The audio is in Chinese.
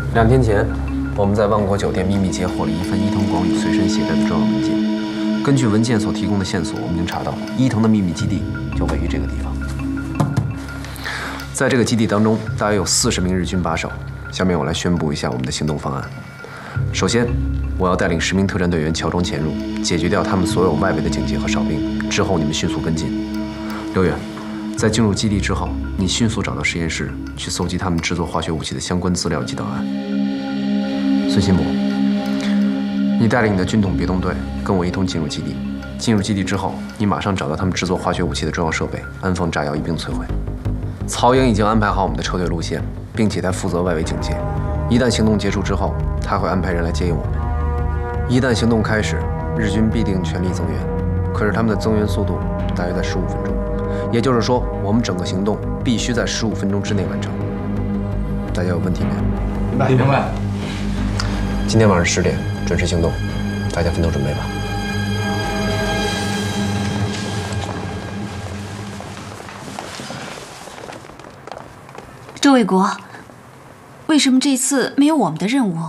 2天前，我们在万国酒店秘密截获了一份伊藤广宇随身携带的重要文件。根据文件所提供的线索，我们已经查到伊藤的秘密基地就位于这个地方。在这个基地当中，大约有40名日军把手。下面我来宣布一下我们的行动方案。首先，我要带领10名特战队员乔装潜入，解决掉他们所有外围的警戒和哨兵。之后你们迅速跟进。刘远，在进入基地之后，你迅速找到实验室，去搜集他们制作化学武器的相关资料及档案。孙新博，你带领你的军统别动队跟我一同进入基地。进入基地之后，你马上找到他们制作化学武器的重要设备，安放炸药一并摧毁。曹营已经安排好我们的撤退路线，并且他负责外围警戒。一旦行动结束之后，他会安排人来接应我们。一旦行动开始，日军必定全力增援，可是他们的增援速度大约在15分钟，也就是说，我们整个行动必须在15分钟之内完成。大家有问题没有？ 明白。 今天晚上10点准时行动，大家分头准备吧。 周卫国，为什么这次没有我们的任务？